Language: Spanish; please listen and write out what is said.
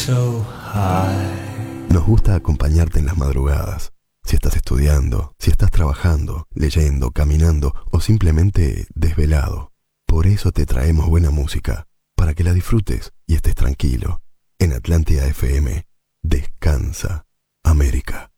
So high. Nos gusta acompañarte en las madrugadas. Si estás estudiando, si estás trabajando, leyendo, caminando o simplemente desvelado. Por eso te traemos buena música, para que la disfrutes y estés tranquilo. En Atlántida FM, Descansa América.